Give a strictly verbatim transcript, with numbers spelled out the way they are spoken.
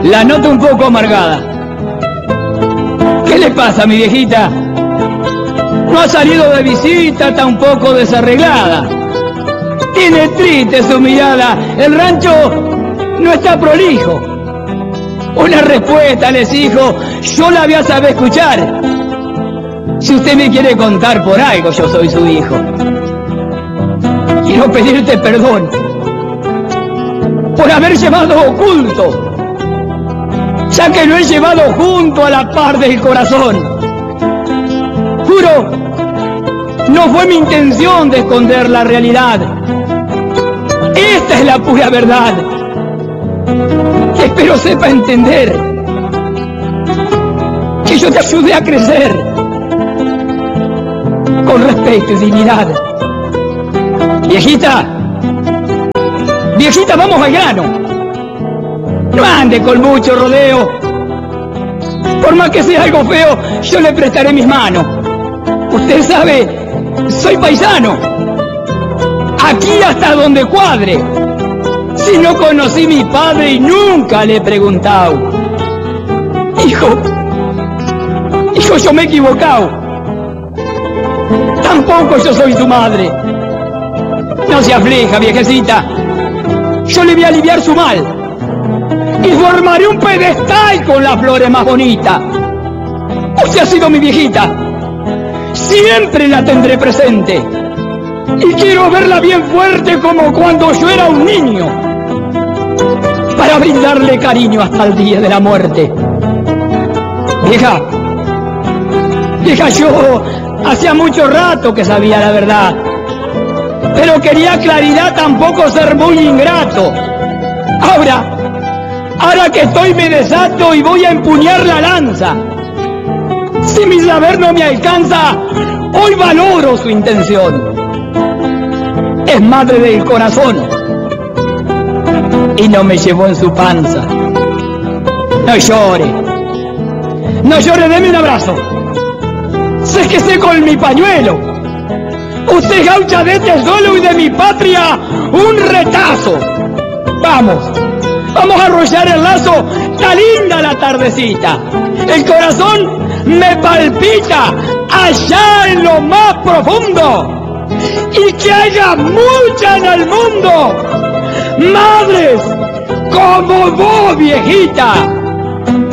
La noto un poco amargada. ¿Qué le pasa, mi viejita? No ha salido de visita, está un poco desarreglada. Tiene triste su mirada. El rancho no está prolijo. Una respuesta les dijo, yo la voy a saber escuchar. Si usted me quiere contar por algo, yo soy su hijo. Quiero pedirte perdón por haber llevado oculto, ya que lo he llevado junto a la par del corazón. Juro, no fue mi intención de esconder la realidad. Esta es la pura verdad. Espero sepa entender que yo te ayudé a crecer con respeto y dignidad. Viejita, viejita, vamos al grano. No ande con mucho rodeo. Por más que sea algo feo, yo le prestaré mis manos. Usted sabe, soy paisano. Aquí hasta donde cuadre. Si no conocí a mi padre y nunca le he preguntado. Hijo, hijo, yo me he equivocado. Tampoco yo soy su madre. No se aflija, viejecita. Yo le voy a aliviar su mal. Y formaré un pedestal con las flores más bonitas. Usted ha sido mi viejita. Siempre la tendré presente. Y quiero verla bien fuerte como cuando yo era un niño, para brindarle cariño hasta el día de la muerte. Vieja, vieja, yo hacía mucho rato que sabía la verdad, pero quería claridad, tampoco ser muy ingrato. Ahora, ahora que estoy me desato y voy a empuñar la lanza. Si mi saber no me alcanza, hoy valoro su intención. Es madre del corazón y no me llevó en su panza. No llore, no llore, deme un abrazo. Séquese con mi pañuelo. Usted gaucha de este suelo y de mi patria un retazo. Vamos, vamos a arrollar el lazo. Está linda la tardecita. El corazón me palpita allá en lo más profundo. Y que haya muchas en el mundo, madres como vos, viejita.